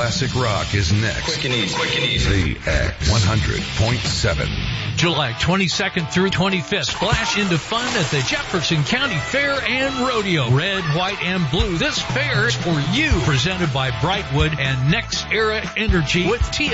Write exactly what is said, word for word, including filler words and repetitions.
classic rock is next. Quick and easy. Quick and easy. The X one hundred point seven. July twenty-second through twenty-fifth. Splash into fun at the Jefferson County Fair and Rodeo. Red, white, and blue. This fair is for you. Presented by Brightwood and Next Era Energy with T